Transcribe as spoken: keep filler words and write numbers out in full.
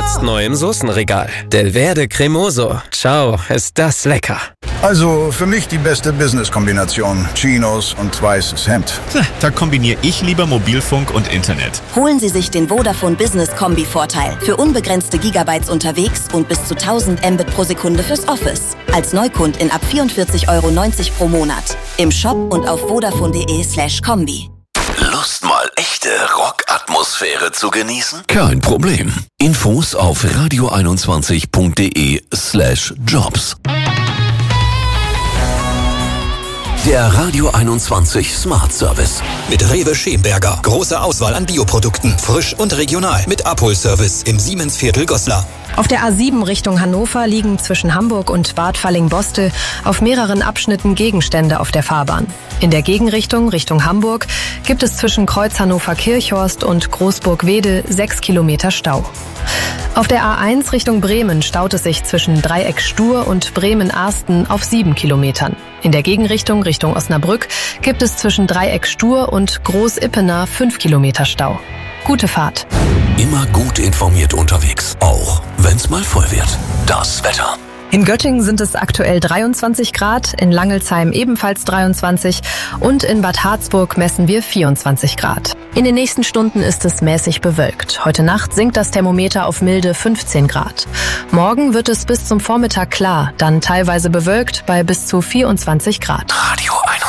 Jetzt neu im Soßenregal. Del Verde Cremoso. Ciao, ist das lecker. Also für mich die beste Business-Kombination. Chinos und weißes Hemd. Da kombiniere ich lieber Mobilfunk und Internet. Holen Sie sich den Vodafone Business Kombi-Vorteil. Für unbegrenzte Gigabytes unterwegs und bis zu tausend Mbit pro Sekunde fürs Office. Als Neukundin ab vierundvierzig Euro neunzig pro Monat. Im Shop und auf vodafone.de slash Kombi. Lust mal echte Rockatmosphäre zu genießen? Kein Problem. Infos auf radio einundzwanzig punkt de slash jobs. Der Radio einundzwanzig Smart Service. Mit Rewe Schemberger. Große Auswahl an Bioprodukten. Frisch und regional. Mit Abholservice im Siemensviertel Goslar. Auf der A sieben Richtung Hannover liegen zwischen Hamburg und Bad Falling-Bostel auf mehreren Abschnitten Gegenstände auf der Fahrbahn. In der Gegenrichtung Richtung Hamburg gibt es zwischen Kreuz Hannover-Kirchhorst und Großburg-Wedel sechs Kilometer Stau. Auf der A eins Richtung Bremen staut es sich zwischen Dreieck Stur und Bremen-Arsten auf sieben Kilometern. In der Gegenrichtung Richtung Osnabrück gibt es zwischen Dreieck Stur und Groß-Ippener fünf Kilometer Stau. Gute Fahrt. Immer gut informiert unterwegs, auch wenn's mal voll wird. Das Wetter. In Göttingen sind es aktuell dreiundzwanzig Grad, in Langelsheim ebenfalls dreiundzwanzig und in Bad Harzburg messen wir vierundzwanzig Grad. In den nächsten Stunden ist es mäßig bewölkt. Heute Nacht sinkt das Thermometer auf milde fünfzehn Grad. Morgen wird es bis zum Vormittag klar, dann teilweise bewölkt bei bis zu vierundzwanzig Grad. Radio